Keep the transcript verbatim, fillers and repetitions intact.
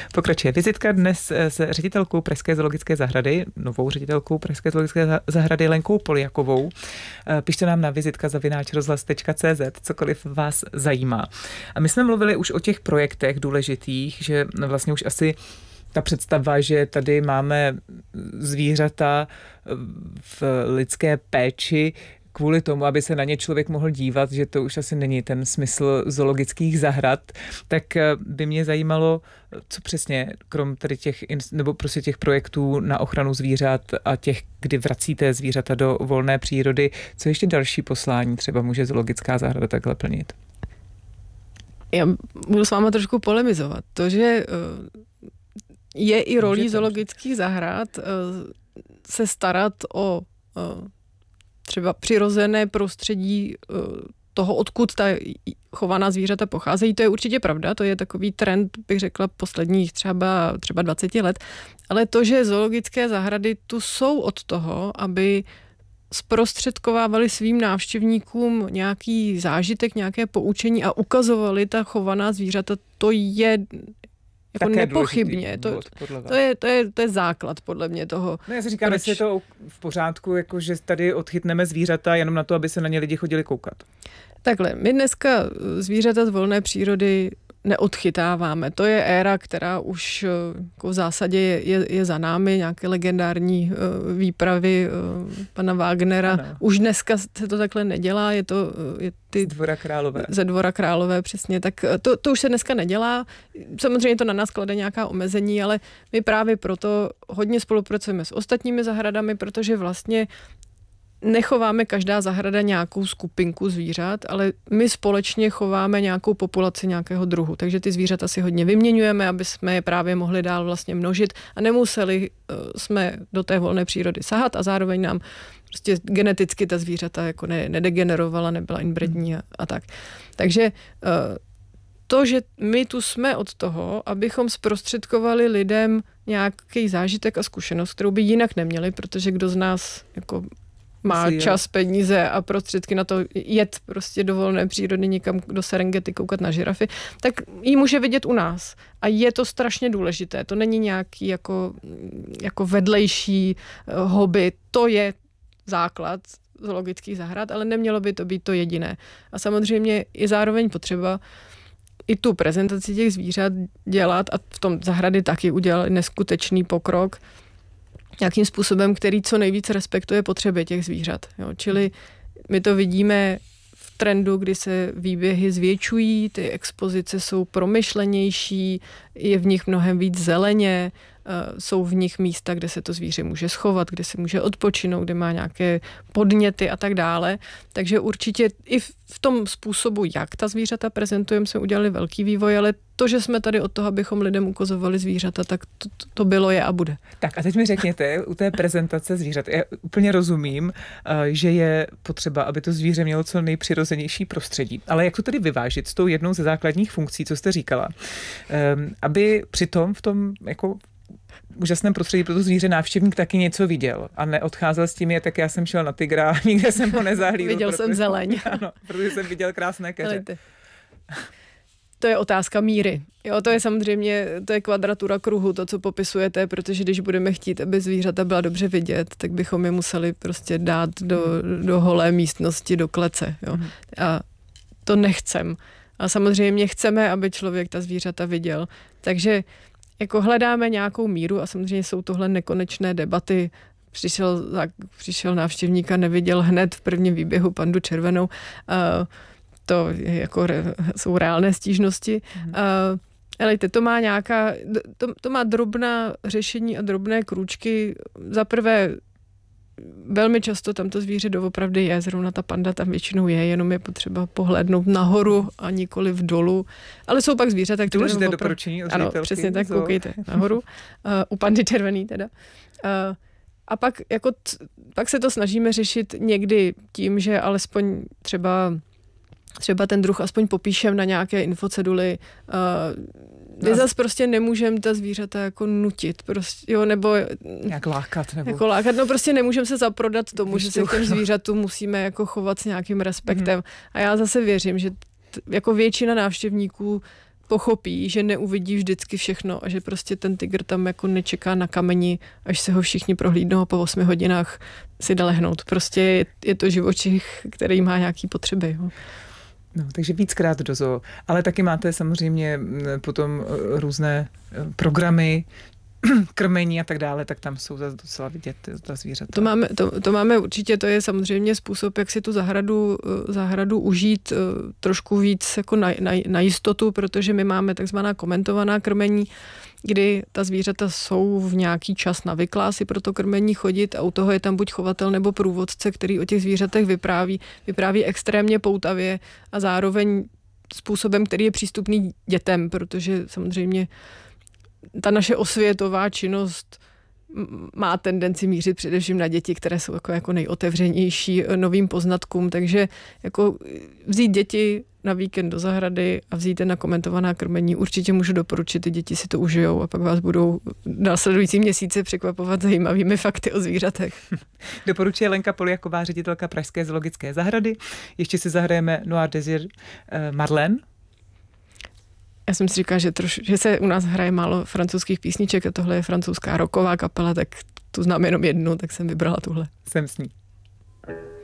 Pokračuje vizitka dnes s ředitelkou Pražské zoologické zahrady, novou ředitelkou Pražské zoologické zahrady Lenkou Poljakovou. Pište nám na vizitka zavináč rozhlas tečka cé zet, cokoliv vás zajímá. A my jsme mluvili už o těch projektech důležitých, že vlastně už asi ta představa, že tady máme zvířata v lidské péči kvůli tomu, aby se na ně člověk mohl dívat, že to už asi není ten smysl zoologických zahrad, tak by mě zajímalo, co přesně, krom tady těch, nebo prostě těch projektů na ochranu zvířat a těch, kdy vracíte zvířata do volné přírody, co ještě další poslání třeba může zoologická zahrada takhle plnit? Já budu s váma trošku polemizovat. To, že je i rolí zoologických zahrad se starat o třeba přirozené prostředí toho, odkud ta chovaná zvířata pocházejí, to je určitě pravda, to je takový trend, bych řekla, posledních třeba, třeba dvacet let, ale to, že zoologické zahrady tu jsou od toho, aby zprostředkovávali svým návštěvníkům nějaký zážitek, nějaké poučení a ukazovali ta chovaná zvířata, to je jako nepochybně. To, to, je, to, je, to je základ podle mě toho. No já si říkám, jestli je to v pořádku, jako že tady odchytneme zvířata jenom na to, aby se na ně lidi chodili koukat. Takhle, my dneska zvířata z volné přírody neodchytáváme. To je éra, která už jako v zásadě je, je, je za námi, nějaké legendární uh, výpravy uh, pana Wagnera. Ano. Už dneska se to takhle nedělá, je to je ty, z Dvora Králové. Ze Dvora Králové, přesně. Tak to, to už se dneska nedělá. Samozřejmě to na nás klade nějaká omezení, ale my právě proto hodně spolupracujeme s ostatními zahradami, protože vlastně nechováme každá zahrada nějakou skupinku zvířat, ale my společně chováme nějakou populaci nějakého druhu. Takže ty zvířata si hodně vyměňujeme, aby jsme je právě mohli dál vlastně množit a nemuseli uh, jsme do té volné přírody sahat a zároveň nám prostě geneticky ta zvířata jako ne, nedegenerovala, nebyla inbrední a, a tak. Takže uh, to, že my tu jsme od toho, abychom zprostředkovali lidem nějaký zážitek a zkušenost, kterou by jinak neměli, protože kdo z nás jako má čas, peníze a prostředky na to jet prostě do volné přírody někam do Serengeti koukat na žirafy, tak ji může vidět u nás. A je to strašně důležité. To není nějaký jako, jako vedlejší hobby. To je základ zoologických zahrad, ale nemělo by to být to jediné. A samozřejmě je zároveň potřeba i tu prezentaci těch zvířat dělat a v tom zahrady taky udělali neskutečný pokrok, nějakým způsobem, který co nejvíc respektuje potřeby těch zvířat. Jo. Čili my to vidíme v trendu, kdy se výběhy zvětšují, ty expozice jsou promyšlenější, je v nich mnohem víc zeleně, jsou v nich místa, kde se to zvíře může schovat, kde se může odpočinout, kde má nějaké podněty a tak dále. Takže určitě i v tom způsobu, jak ta zvířata prezentujeme, jsme udělali velký vývoj, ale to, že jsme tady od toho, abychom lidem ukazovali zvířata, tak to, to bylo, je a bude. Tak a teď mi řekněte, u té prezentace zvířat, já úplně rozumím, že je potřeba, aby to zvíře mělo co nejpřirozenější prostředí. Ale jak to tedy vyvážit s tou jednou ze základních funkcí, co jste říkala? Aby přitom v tom jako úžasném prostředí pro to zvíře návštěvník taky něco viděl a neodcházel s tím, je, tak já jsem šel na tygra, nikde jsem ho nezahlídl. Viděl protože, jsem zeleň. Ano, protože jsem viděl krásné keře. To je otázka míry. Jo, to je samozřejmě, to je kvadratura kruhu, to, co popisujete, protože když budeme chtít, aby zvířata byla dobře vidět, tak bychom je museli prostě dát do, do holé místnosti, do klece. Jo. A to nechcem. A samozřejmě chceme, aby člověk ta zvířata viděl. Takže jako hledáme nějakou míru a samozřejmě jsou tohle nekonečné debaty. Přišel, přišel návštěvník a neviděl hned v prvním výběhu pandu červenou. Uh, to je jako re, jsou reálné stížnosti. Mm. Uh, Elejte, to má nějaká, to, to má drobná řešení a drobné krůčky. Za prvé, velmi často tam to zvíře doopravdy je, zrovna ta panda tam většinou je, jenom je potřeba pohlédnout nahoru a nikoli v dolu. Ale jsou pak zvířata, které... Důležité doporučení od ředitelky. Ano, přesně tak, koukejte nahoru. Uh, u pandy červený teda. Uh, a pak, jako t, pak se to snažíme řešit někdy tím, že alespoň třeba třeba ten druh aspoň popíšem na nějaké infoceduly. Uh, my zase prostě nemůžeme ta zvířata jako nutit, prostě, jo, nebo... Nějak lákat, nebo... Jako lákat, no prostě nemůžeme se zaprodat tomu, že se k těm zvířatům musíme jako chovat s nějakým respektem. Mm. A já zase věřím, že t, jako většina návštěvníků pochopí, že neuvidí vždycky všechno a že prostě ten tygr tam jako nečeká na kameni, až se ho všichni prohlídnou a po osmi hodinách si jde lehnout. Prostě je, je to živočich, který má nějaký potřeby. Jo. No, takže víckrát do zoo. Ale taky máte samozřejmě potom různé programy, krmení a tak dále, tak tam jsou zase docela vidět ta zvířata. To máme, to, to máme určitě, to je samozřejmě způsob, jak si tu zahradu, zahradu užít trošku víc jako na, na, na jistotu, protože my máme takzvaná komentovaná krmení, kdy ta zvířata jsou v nějaký čas navyklá si pro to krmení chodit a u toho je tam buď chovatel nebo průvodce, který o těch zvířatech vypráví, vypráví extrémně poutavě a zároveň způsobem, který je přístupný dětem, protože samozřejmě ta naše osvětová činnost má tendenci mířit především na děti, které jsou jako, jako nejotevřenější novým poznatkům, takže jako vzít děti na víkend do zahrady a vzít je na komentovaná krmení určitě můžu doporučit, ty děti si to užijou a pak vás budou následující měsíce překvapovat zajímavými fakty o zvířatech. Doporučuje Lenka Poljaková, ředitelka Pražské zoologické zahrady. Ještě si zahrajeme Noir Désir Marlène. Já jsem si říkala, že, troš, že se u nás hraje málo francouzských písniček a tohle je francouzská rocková kapela, tak tu znám jenom jednu, tak jsem vybrala tuhle. Jsem s ní.